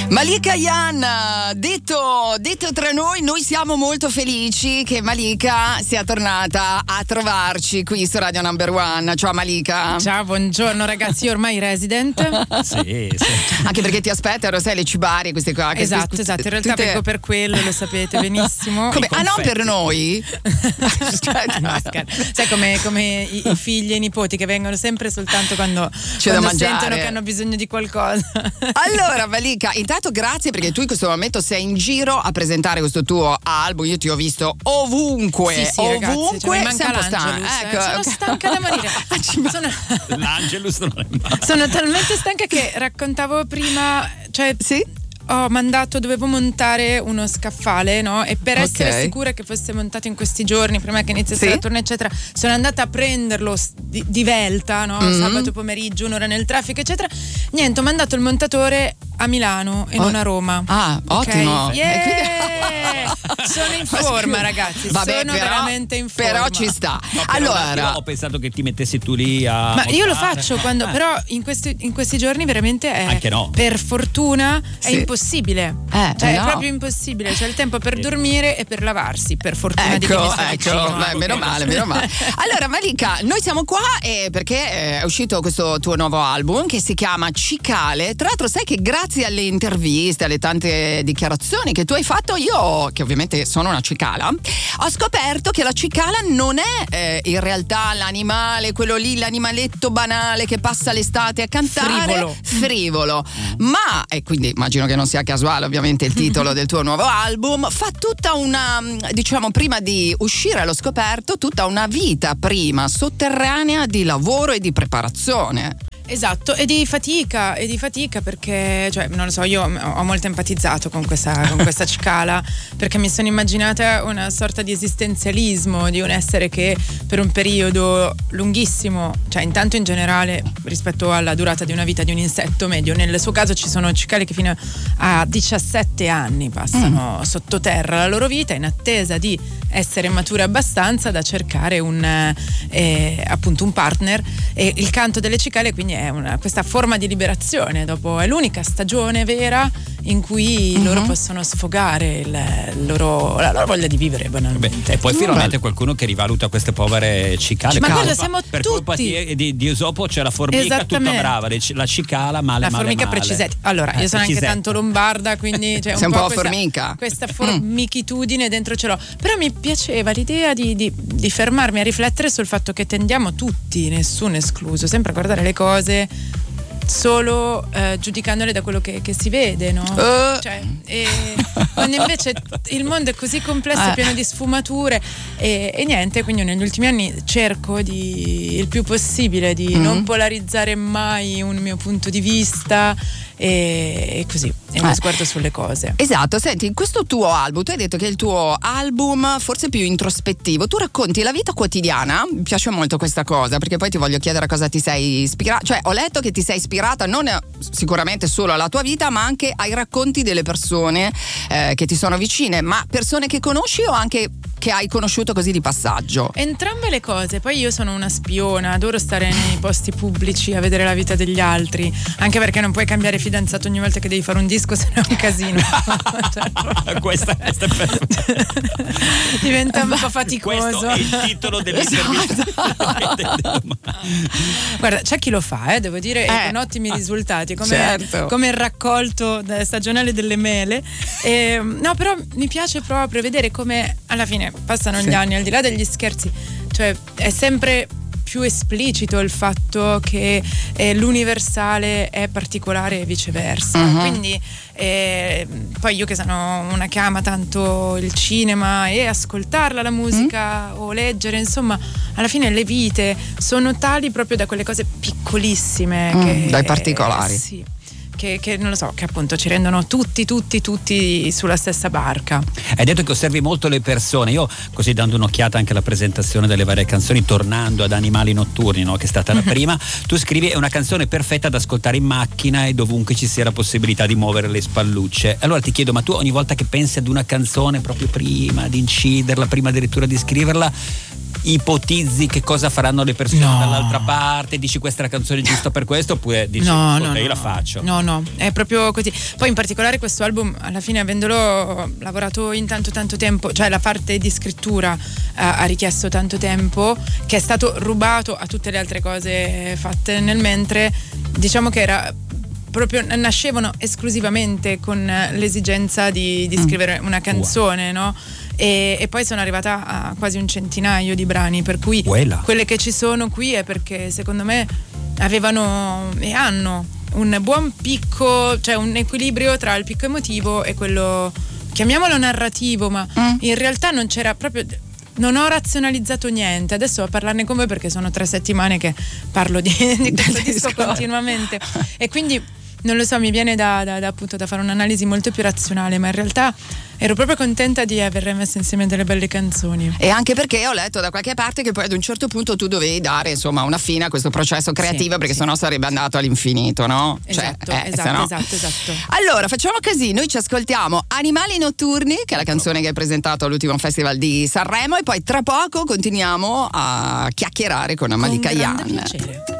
Malika Yan, detto tra noi siamo molto felici che Malika sia tornata a trovarci qui su Radio Number One. Ciao Malika. Ciao, buongiorno ragazzi, io ormai resident. Sì. Anche perché ti aspettano, sai, le cibarie, queste qua. Esatto, in realtà tutte... vengo per quello, lo sapete benissimo. Come? Ah, non per noi? No, sai come i figli e i nipoti che vengono sempre soltanto quando sentono che hanno bisogno di qualcosa. Allora Malika, intanto grazie perché tu in questo momento sei in giro a presentare questo tuo album. Io ti ho visto ovunque, sì, ragazzi, cioè, mi manca l'Angelus, ecco. Sono stanca da morire. L'Angelus non è male. Sono talmente stanca che raccontavo prima, cioè sì? dovevo montare uno scaffale, no? E per essere sicura che fosse montato in questi giorni, prima che iniziasse la tournée eccetera, sono andata a prenderlo di velta, no? Sabato pomeriggio, un'ora nel traffico eccetera. Niente, ho mandato il montatore a Milano e non a Roma. Ah, ottimo. Yeah! Sono in forma, ragazzi. Vabbè, sono veramente in forma. Però ci sta. No, allora, ho pensato che ti mettessi tu lì a Ma io lo faccio quando, però in questi giorni veramente è, anche no. Per fortuna è impossibile. Cioè è proprio impossibile. C'è il tempo per dormire e per lavarsi. Per fortuna di chi mi sta vicino. Meno male. Allora Malika, noi siamo qua perché è uscito questo tuo nuovo album che si chiama Cicale. Tra l'altro sai che grazie alle interviste, alle tante dichiarazioni che tu hai fatto, io che ovviamente sono una cicala, ho scoperto che la cicala non è in realtà l'animale, quello lì, l'animaletto banale che passa l'estate a cantare, frivolo. Ma, e quindi immagino che non sia casuale ovviamente il titolo del tuo nuovo album, fa tutta una, diciamo, prima di uscire allo scoperto, tutta una vita prima sotterranea di lavoro e di preparazione. Esatto, e di fatica perché, cioè, non lo so, io ho molto empatizzato con questa cicala, perché mi sono immaginata una sorta di esistenzialismo di un essere che per un periodo lunghissimo, cioè intanto in generale rispetto alla durata di una vita di un insetto medio, nel suo caso ci sono cicale che fino a 17 anni passano sottoterra la loro vita in attesa di essere mature abbastanza da cercare appunto un partner, e il canto delle cicale quindi è questa forma di liberazione. Dopo è l'unica stagione vera in cui loro possono sfogare la loro voglia di vivere banalmente. E poi finalmente qualcuno che rivaluta queste povere cicale. Ma quello siamo per tutti. colpa di Esopo c'è la formica tutta brava, la cicala male. La formica precisetta. Allora io sono anche tanto lombarda, quindi c'è un po' formica. Questa formichitudine dentro ce l'ho. Però mi piaceva l'idea di fermarmi a riflettere sul fatto che tendiamo tutti, nessuno escluso, sempre a guardare le cose solo giudicandole da quello che si vede, no? Cioè, quando invece il mondo è così complesso e pieno di sfumature e niente, quindi negli ultimi anni cerco il più possibile di non polarizzare mai un mio punto di vista e così, è uno sguardo sulle cose. Esatto, senti, in questo tuo album, tu hai detto che è il tuo album forse più introspettivo, tu racconti la vita quotidiana, mi piace molto questa cosa, perché poi ti voglio chiedere a cosa ti sei ispirata, cioè ho letto che ti sei ispirata non sicuramente solo alla tua vita, ma anche ai racconti delle persone che ti sono vicine, ma persone che conosci o anche che hai conosciuto così di passaggio? Entrambe le cose. Poi io sono una spiona, adoro stare nei posti pubblici a vedere la vita degli altri, anche perché non puoi cambiare fidanzato ogni volta che devi fare un disco, se no è un casino. Questa è diventa un po' faticoso. Questo è il titolo dell'intervista. Guarda, c'è chi lo fa, devo dire, con ottimi risultati, come il raccolto stagionale delle mele. No, però mi piace proprio vedere come alla fine passano gli anni, al di là degli scherzi, cioè è sempre più esplicito il fatto che l'universale è particolare e viceversa. Quindi poi io che sono una che ama tanto il cinema e ascoltarla la musica o leggere, insomma alla fine le vite sono tali proprio da quelle cose piccolissime dai particolari. Sì. Che non lo so, che appunto ci rendono tutti sulla stessa barca. Hai detto che osservi molto le persone. Io, così dando un'occhiata anche alla presentazione delle varie canzoni, tornando ad Animali Notturni, no? Che è stata la prima, tu scrivi: è una canzone perfetta da ascoltare in macchina e dovunque ci sia la possibilità di muovere le spallucce. Allora ti chiedo, ma tu ogni volta che pensi ad una canzone, proprio prima di inciderla, prima addirittura di scriverla, ipotizzi che cosa faranno le persone dall'altra parte, dici questa è la canzone giusta per questo, oppure dici io la faccio? No, è proprio così. Poi in particolare questo album, alla fine, avendolo lavorato in tanto tempo, cioè la parte di scrittura ha richiesto tanto tempo, che è stato rubato a tutte le altre cose fatte nel mentre. Diciamo che era proprio, nascevano esclusivamente con l'esigenza di scrivere una canzone, no? E poi sono arrivata a quasi un centinaio di brani, per cui quelle che ci sono qui è perché secondo me avevano e hanno un buon picco, cioè un equilibrio tra il picco emotivo e quello, chiamiamolo narrativo, ma in realtà non c'era proprio. Non ho razionalizzato niente, adesso a parlarne con voi perché sono 3 settimane che parlo di questo disco continuamente, e quindi non lo so, mi viene da appunto da fare un'analisi molto più razionale, ma in realtà ero proprio contenta di aver messo insieme delle belle canzoni. E anche perché ho letto da qualche parte che poi ad un certo punto tu dovevi dare insomma una fine a questo processo creativo, perché sennò sarebbe andato all'infinito, no? Esatto. Allora facciamo così, noi ci ascoltiamo Animali Notturni, che è la canzone che hai presentato all'ultimo festival di Sanremo, e poi tra poco continuiamo a chiacchierare con Malika Yan. Piacere.